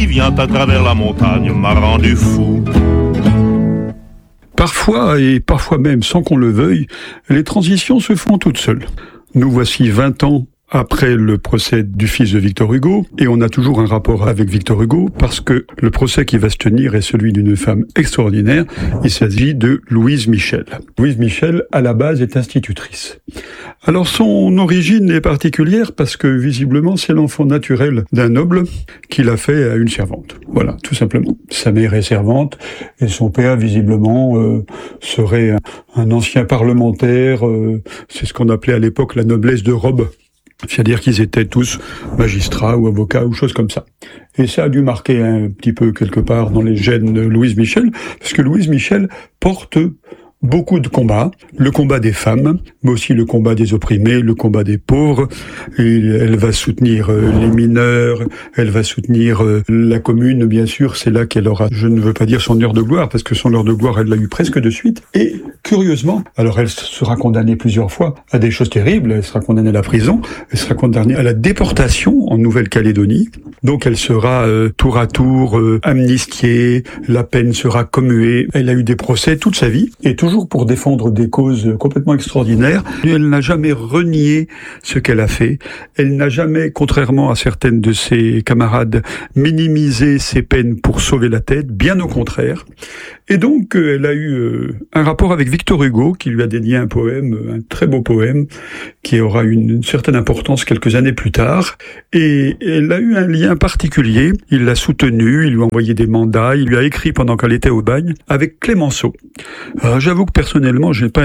qui vient à travers la montagne m'a rendu fou. Parfois, et parfois même sans qu'on le veuille, les transitions se font toutes seules. Nous voici 20 ans après le procès du fils de Victor Hugo, et on a toujours un rapport avec Victor Hugo, parce que le procès qui va se tenir est celui d'une femme extraordinaire. Il s'agit de Louise Michel. Louise Michel, à la base, est institutrice. Alors son origine est particulière parce que visiblement c'est l'enfant naturel d'un noble qui l'a fait à une servante. Voilà, tout simplement. Sa mère est servante et son père visiblement serait un ancien parlementaire. C'est ce qu'on appelait à l'époque la noblesse de robe. C'est-à-dire qu'ils étaient tous magistrats ou avocats ou choses comme ça. Et ça a dû marquer un petit peu quelque part dans les gènes de Louise Michel, parce que Louise Michel porte beaucoup de combats, le combat des femmes, mais aussi le combat des opprimés, le combat des pauvres. Et elle va soutenir les mineurs, elle va soutenir la commune, bien sûr, c'est là qu'elle aura, je ne veux pas dire son heure de gloire, parce que son heure de gloire, elle l'a eu presque de suite. Et curieusement, alors elle sera condamnée plusieurs fois à des choses terribles, elle sera condamnée à la prison, elle sera condamnée à la déportation en Nouvelle-Calédonie, donc elle sera tour à tour amnistiée, la peine sera commuée, elle a eu des procès toute sa vie, et toujours pour défendre des causes complètement extraordinaires. Elle n'a jamais renié ce qu'elle a fait. Elle n'a jamais, contrairement à certaines de ses camarades, minimisé ses peines pour sauver la tête, bien au contraire. Et donc, elle a eu un rapport avec Victor Hugo, qui lui a dédié un poème, un très beau poème, qui aura une certaine importance quelques années plus tard. Et elle a eu un lien particulier. Il l'a soutenue, il lui a envoyé des mandats, il lui a écrit pendant qu'elle était au bagne, avec Clémenceau. Alors, j'avoue que personnellement, je n'ai pas